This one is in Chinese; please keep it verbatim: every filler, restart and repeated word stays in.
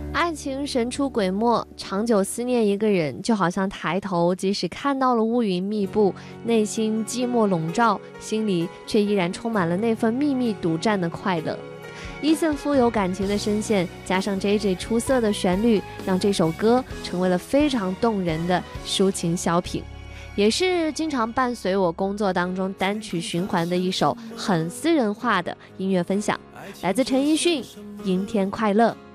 爱情神出鬼没，长久思念一个人，就好像抬头，即使看到了乌云密布，内心寂寞笼罩，心里却依然充满了那份秘密独占的快乐。伊森富有感情的声线，加上 J J 出色的旋律，让这首歌成为了非常动人的抒情小品，也是经常伴随我工作当中单曲循环的一首很私人化的音乐分享，来自陈奕迅《阴天快乐》。